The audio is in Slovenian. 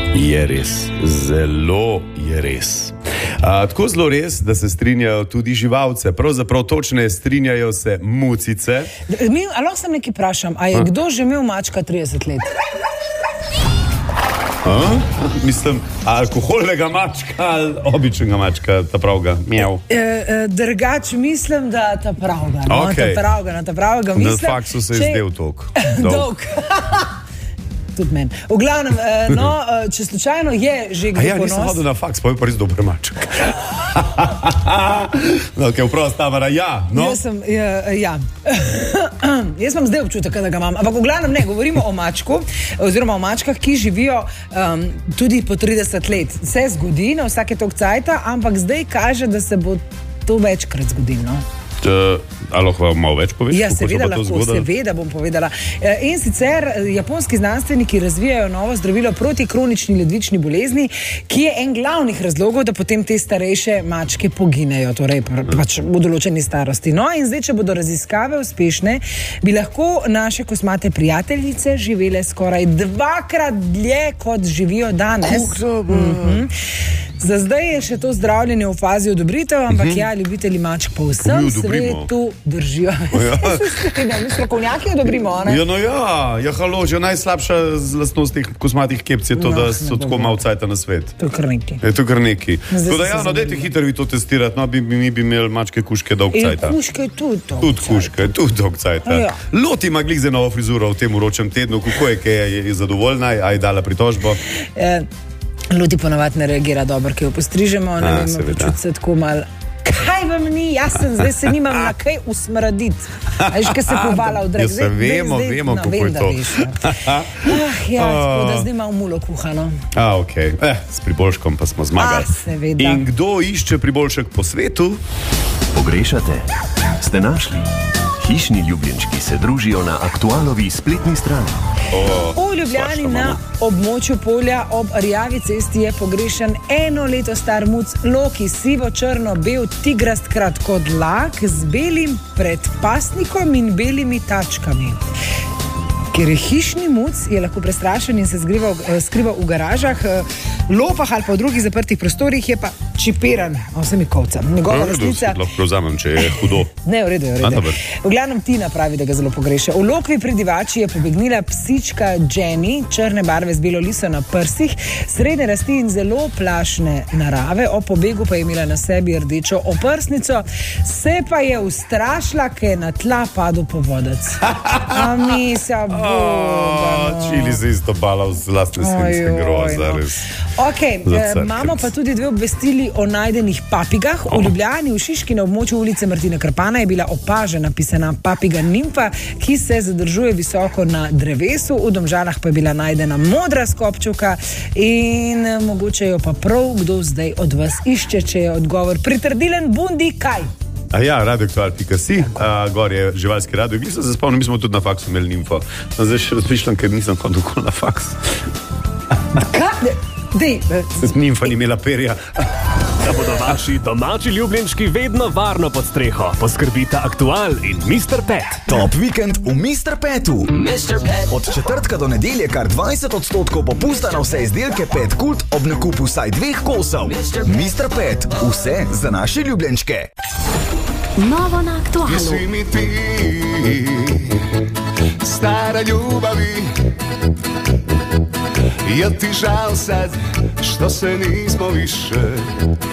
Je res, zelo je res. Tako zelo res, da se strinjajo tudi živalce. Pravzaprav točneje strinjajo se mucice. Lahko sem nekaj vprašam, a je kdo že imel mačka 30 let? Mislim, alkoholnega mačka ali običnega mačka, ta pravga, mjav. Drugače mislim, da ta pravga. Okay. Ta pravga mislim. Na faksu se je zdel toliko. Dolg. Tudi meni. V glavnem, če slučajno je že kdo ponos... nisem hodil na faks, pa je pa res dober maček. Okay, vprav, Tamara, ja. No? Jaz imam zdaj občutek, da ga imam. Ampak v glavnem ne, govorimo o mačku, oziroma o mačkah, ki živijo tudi po 30 let. Se zgodi na vsake toliko cajta, ampak zdaj kaže, da se bo to večkrat zgodilo, no? Ali lahko malo več poveš? Ja, seveda bom povedala. In sicer japonski znanstveniki razvijajo novo zdravilo proti kronični ledvični bolezni, ki je en glavnih razlogov, da potem te starejše mačke poginejo, torej pač v določeni starosti. No, in zdaj, če bodo raziskave uspešne, bi lahko naše kosmate prijateljice živele skoraj 2-krat dlje, kot živijo danes. Za zdaj je še to zdravljenje v fazi odobritev, ampak ljubitelji mačk po vsem svetu držijo. Mi strokovnjaki odobrimo, ne? Halo, že najslabša lastnost teh kosmatih kepc je to, da so tako malo cajta na svet. To je kar neki. Dajte hitro vi to testirati, mi bi imeli mačke kuške dolg cajta. In kuške tudi dolg cajta. Loti ima glih za novo frizuro v tem uročem tednu, kako je zadovoljna, a je dala pritožbo? Loti ponavadi ne reagira dobro, ki jo postrižemo, ne vem, počuti se tako malo. Kaj vam ni jasen, zdaj se nimam na kaj usmraditi. Veš, kaj se povala v drek. Vemo, kako je to. Tako da zdaj imam mulo kuhano. Ok. S priboljškom pa smo zmagali. Seveda. In kdo išče priboljšek po svetu? Pogrešate? Ste našli? Hišni ljubljenčki se družijo na Aktualovi spletni strani. V Ljubljani na območju polja ob Rjavi cesti je pogrešen 1 leto star muc Loki, sivo-črno-bel tigrast kratkodlak z belim predpasnikom in belimi tačkami. Ker je hišni muc, je lahko prestrašen in se skriva v garažah, lopah ali pa v drugih zaprtih prostorih, je pa čipiran vsemi kovcem. Njegova resnica... Lahko prevzamem, če je hudo. Ne, v redu. V glavnem Tina pravi, da ga zelo pogreša. V Lokvi pri Divači je pobegnila psička Jenny, črne barve z belo liso na prsih, srednje rasti in zelo plašne narave. O pobegu pa je imela na sebi rdečo oprsnico, se pa je ustrašila, ker je na tla padel povodec. Čili se isto bala v lastne svinjske groza, res. Imamo pa tudi 2 obvestili o najdenih papigah. V Ljubljani, v Šiški, na območju ulice Martina Krpana je bila opažena pisana papiga nimfa, ki se zadržuje visoko na drevesu. V Domžalah pa je bila najdena modra skopčevka in mogoče jo pa prav kdo zdaj od vas išče, če je odgovor pritrdilen. Bundi, kaj? radioaktual.si, gor je živalski radio. Glisa se spomnim, mi smo tudi na faksu imeli nimfo. Zdaj še razmišljam, ker nisem hodil na faks. Kaj? Nimfa ni imela perja. Da bodo vaši domači ljubljenčki vedno varno pod streho, poskrbita Aktual in Mr. Pet. Top vikend v Mr. Petu. Od četrtka do nedelje kar 20% popusta na vse izdelke Pet Kult ob nakupu vsaj 2 kosov. Mr. Pet, vse za naše ljubljenčke. Novo na Aktualu. Jesi mi ti, stara ljubavi, jel ti žal sad što se nismo više